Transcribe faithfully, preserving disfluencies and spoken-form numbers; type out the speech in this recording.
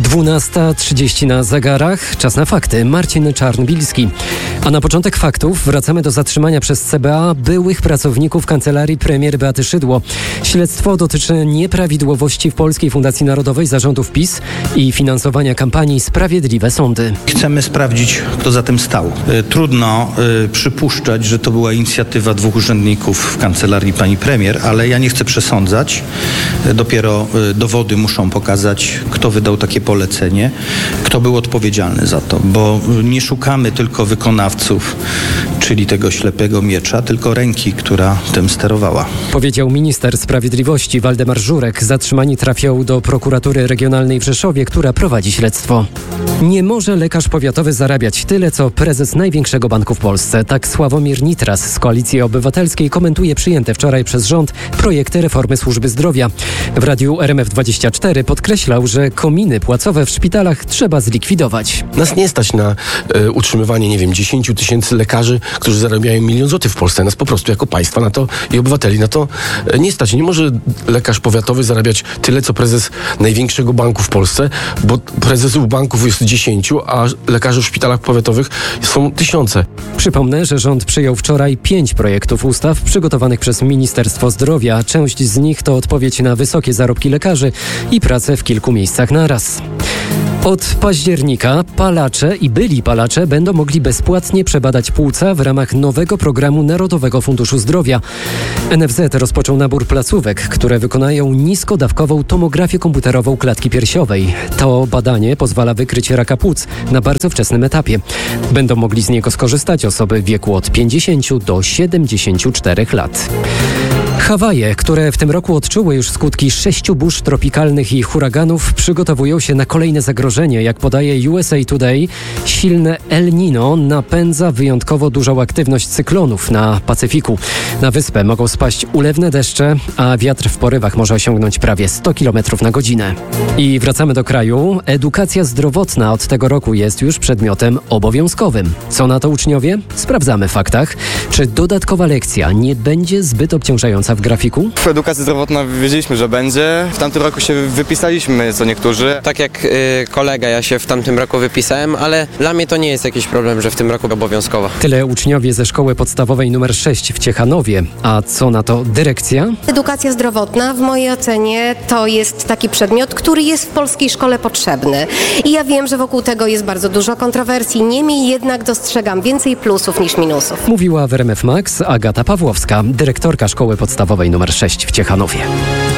dwunasta trzydzieści na zegarach. Czas na fakty. Marcin Czarnbilski. A na początek faktów wracamy do zatrzymania przez C B A byłych pracowników kancelarii premier Beaty Szydło. Śledztwo dotyczy nieprawidłowości w Polskiej Fundacji Narodowej, zarządów PiS i finansowania kampanii Sprawiedliwe Sądy. Chcemy sprawdzić, kto za tym stał. Trudno y, przypuszczać, że to była inicjatywa dwóch urzędników w kancelarii pani premier, ale ja nie chcę przesądzać. Dopiero y, dowody muszą pokazać, kto wydał takie polecenie, kto był odpowiedzialny za to, bo nie szukamy tylko wykonawców, czyli tego ślepego miecza, tylko ręki, która tym sterowała. Powiedział minister sprawiedliwości Waldemar Żurek. Zatrzymani trafią do prokuratury regionalnej w Rzeszowie, która prowadzi śledztwo. Nie może lekarz powiatowy zarabiać tyle, co prezes największego banku w Polsce. Tak Sławomir Nitras z Koalicji Obywatelskiej komentuje przyjęte wczoraj przez rząd projekty reformy służby zdrowia. W radiu R M F dwadzieścia cztery podkreślał, że kominy płacowe w szpitalach trzeba zlikwidować. Nas nie stać na e, utrzymywanie, nie wiem, dziesięciu tysięcy lekarzy, którzy zarabiają milion złotych w Polsce. Nas po prostu jako państwa na to i obywateli na to e, nie stać. Nie może lekarz powiatowy zarabiać tyle, co prezes największego banku w Polsce, bo prezesów banków jest dziesięciu, a lekarzy w szpitalach powiatowych są tysiące. Przypomnę, że rząd przyjął wczoraj pięć projektów ustaw przygotowanych przez Ministerstwo Zdrowia. Część z nich to odpowiedź na wysokie zarobki lekarzy i pracę w kilku miejscach naraz. Od października palacze i byli palacze będą mogli bezpłatnie przebadać płuca w ramach nowego programu Narodowego Funduszu Zdrowia. N F Z rozpoczął nabór placówek, które wykonają niskodawkową tomografię komputerową klatki piersiowej. To badanie pozwala wykryć raka płuc na bardzo wczesnym etapie. Będą mogli z niego skorzystać osoby w wieku od pięćdziesięciu do siedemdziesięciu czterech lat. Hawaje, które w tym roku odczuły już skutki sześciu burz tropikalnych i huraganów, przygotowują się na kolejne zagrożenie. Jak podaje U S A Today, silne El Nino napędza wyjątkowo dużą aktywność cyklonów na Pacyfiku. Na wyspę mogą spaść ulewne deszcze, a wiatr w porywach może osiągnąć prawie sto kilometrów na godzinę. I wracamy do kraju. Edukacja zdrowotna od tego roku jest już przedmiotem obowiązkowym. Co na to uczniowie? Sprawdzamy w faktach. Czy dodatkowa lekcja nie będzie zbyt obciążająca w grafiku? W edukacji zdrowotna wiedzieliśmy, że będzie. W tamtym roku się wypisaliśmy, co niektórzy. Tak jak y, kolega, ja się w tamtym roku wypisałem, ale dla mnie to nie jest jakiś problem, że w tym roku obowiązkowa. Tyle uczniowie ze szkoły podstawowej numer sześć w Ciechanowie. A co na to dyrekcja? Edukacja zdrowotna w mojej ocenie to jest taki przedmiot, który jest w polskiej szkole potrzebny. I ja wiem, że wokół tego jest bardzo dużo kontrowersji. Niemniej jednak dostrzegam więcej plusów niż minusów. Mówiła w R M F Max Agata Pawłowska, dyrektorka szkoły podstawowej numer sześć w Ciechanowie.